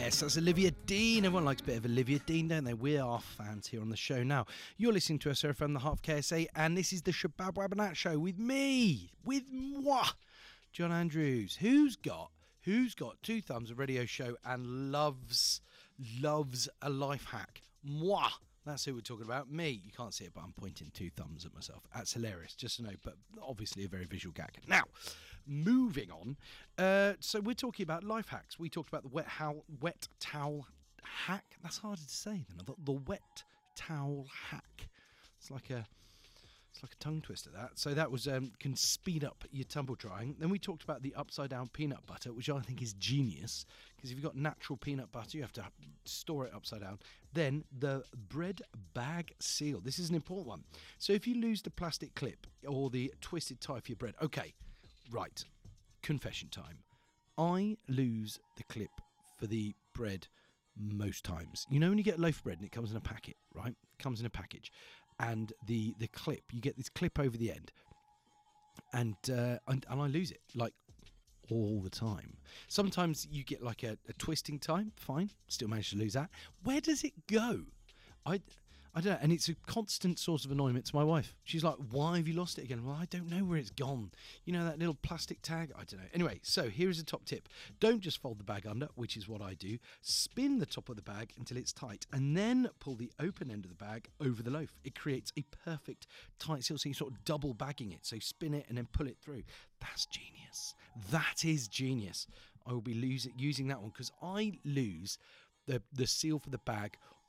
Yes, that's Olivia Dean. Everyone likes a bit of Olivia Dean, don't they? We are fans here on the show now. You're listening to SRFM, the Heart of KSA, and this is the Shabab Wabanat Show with me, with moi, John Andrews. Who's got 2 thumbs, a radio show, and loves a life hack? Moi. That's who we're talking about. Me. You can't see it, but I'm pointing 2 thumbs at myself. That's hilarious, just to know, but obviously a very visual gag. Now, moving on. So we're talking about life hacks. We talked about the wet towel hack. That's harder to say than I thought. The wet towel hack. It's like a tongue twister, that. So that was can speed up your tumble drying. Then we talked about the upside down peanut butter, which I think is genius, because if you've got natural peanut butter, you have to store it upside down. Then the bread bag seal. This is an important one. So if you lose the plastic clip or the twisted tie for your bread, okay, right, confession time. I lose the clip for the bread most times. You know when you get loaf bread and it comes in a packet, right? It comes in a package. And the clip, you get this clip over the end, and I lose it, like, all the time. Sometimes you get like a twisting time, fine, still manage to lose that. Where does it go? I don't know, and it's a constant source of annoyance to my wife. She's like, why have you lost it again? Well, I don't know where it's gone. You know, that little plastic tag? I don't know. Anyway, so here's a top tip. Don't just fold the bag under, which is what I do. Spin the top of the bag until it's tight, and then pull the open end of the bag over the loaf. It creates a perfect tight seal, so you're sort of double bagging it. So spin it and then pull it through. That's genius. That is genius. I will be using that one, because I lose the seal for the bag